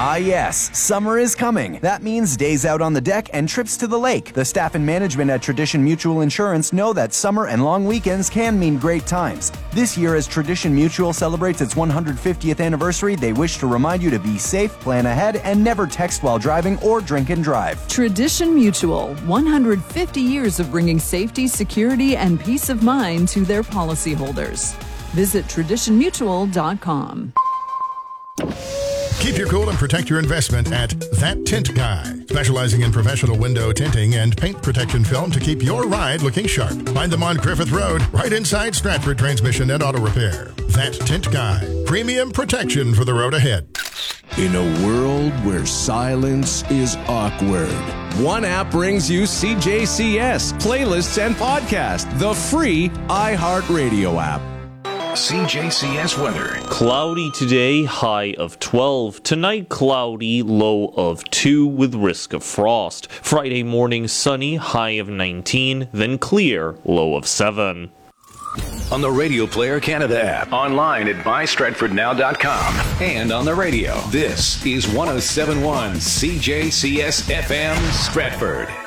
Ah yes, summer is coming. That means days out on the deck and trips to the lake. The staff and management at Tradition Mutual Insurance know that summer and long weekends can mean great times. This year, as Tradition Mutual celebrates its 150th anniversary, they wish to remind you to be safe, plan ahead, and never text while driving or drink and drive. Tradition Mutual, 150 years of bringing safety, security, and peace of mind to their policyholders. Visit traditionmutual.com. Keep your cool and protect your investment at That Tint Guy, specializing in professional window tinting and paint protection film to keep your ride looking sharp. Find them on Griffith Road, right inside Stratford Transmission and Auto Repair. That Tint Guy, premium protection for the road ahead. In a world where silence is awkward, one app brings you CJCS, playlists, and podcasts, the free iHeartRadio app. CJCS weather. Cloudy today, high of 12. Tonight, cloudy, low of 2 with risk of frost. Friday morning, sunny, high of 19. Then clear, low of 7. On the Radio Player Canada app, online at bystratfordnow.com, and on the radio. This is 107.1 CJCS FM Stratford.